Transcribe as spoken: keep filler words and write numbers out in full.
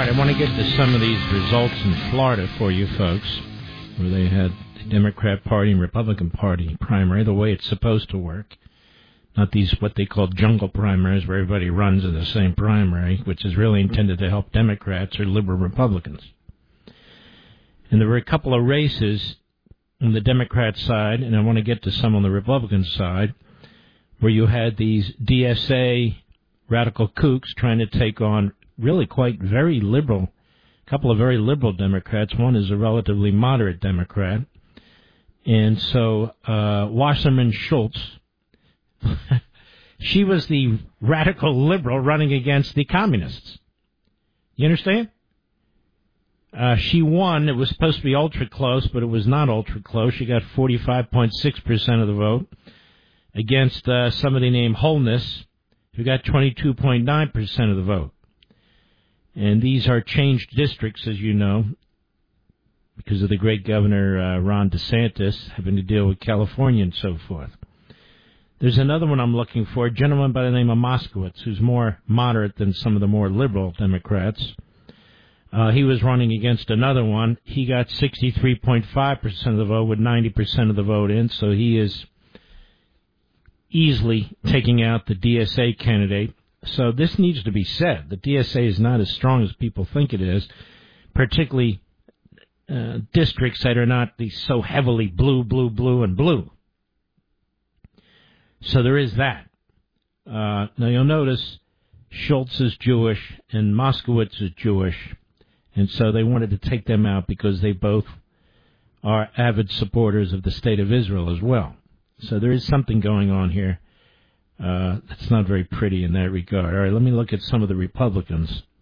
right, I want to get to some of these results in Florida for you folks, where they had the Democrat Party and Republican Party primary, the way it's supposed to work. Not these, what they call jungle primaries, where everybody runs in the same primary, which is really intended to help Democrats or liberal Republicans. And there were a couple of races on the Democrat side, and I want to get to some on the Republican side, where you had these D S A radical kooks trying to take on really quite very liberal, a couple of very liberal Democrats. One is a relatively moderate Democrat. And so uh, Wasserman Schultz, she was the radical liberal running against the communists. You understand? Uh, she won. It was supposed to be ultra close, but it was not ultra close. She got forty-five point six percent of the vote against uh, somebody named Holness, who got twenty-two point nine percent of the vote. And these are changed districts, as you know, because of the great Governor uh, Ron DeSantis having to deal with California and so forth. There's another one I'm looking for, a gentleman by the name of Moskowitz, who's more moderate than some of the more liberal Democrats. Uh, he was running against another one. He got sixty-three point five percent of the vote with ninety percent of the vote in, so he is easily taking out the D S A candidate. So this needs to be said. The D S A is not as strong as people think it is, particularly uh, districts that are not the so heavily blue, blue, blue, and blue. So there is that. Uh, now you'll notice Schultz is Jewish and Moskowitz is Jewish, and so they wanted to take them out because they both are avid supporters of the State of Israel as well. So there is something going on here uh, that's not very pretty in that regard. All right, let me look at some of the Republicans.